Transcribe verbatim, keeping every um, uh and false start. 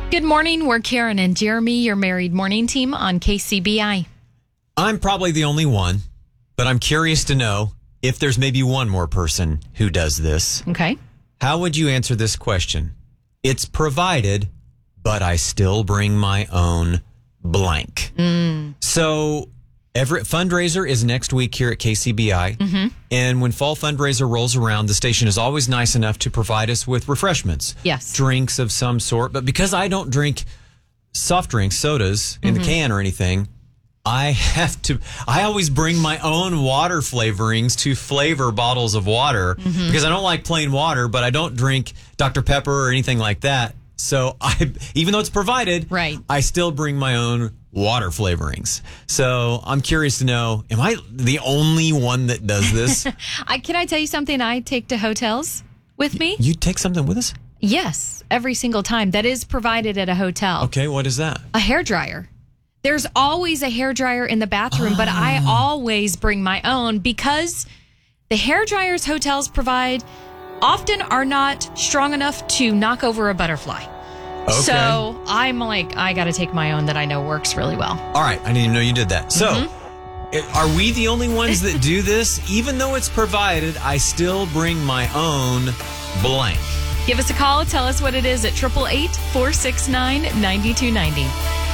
Good morning. We're Karen and Jeremy, your married morning team on K C B I. I'm probably the only one, but I'm curious to know if there's maybe one more person who does this. Okay. How would you answer this question? It's provided, but I still bring my own blank. Mm. So Everett fundraiser is next week here at K C B I. Mm-hmm. And when fall fundraiser rolls around, the station is always nice enough to provide us with refreshments. Yes. Drinks of some sort. But because I don't drink soft drinks, sodas in Mm-hmm. the can or anything, I have to, I always bring my own water flavorings to flavor bottles of water Mm-hmm. because I don't like plain water, but I don't drink Doctor Pepper or anything like that. So I, even though it's provided, Right. I still bring my own water flavorings. So I'm curious to know, am I the only one that does this? I, can I tell you something I take to hotels with me? You take something with us? Yes, every single time. That is provided at a hotel. Okay, what is that? A hairdryer. There's always a hairdryer in the bathroom, but I always bring my own because the hairdryers hotels provide often are not strong enough to knock over a butterfly. Okay. So I'm like, I got to take my own that I know works really well. All right, I didn't even know you did that. So, Mm-hmm. are we the only ones that do this? Even though it's provided, I still bring my own blank. Give us a call. Tell us what it is at eight eight eight, four six nine, nine two nine zero.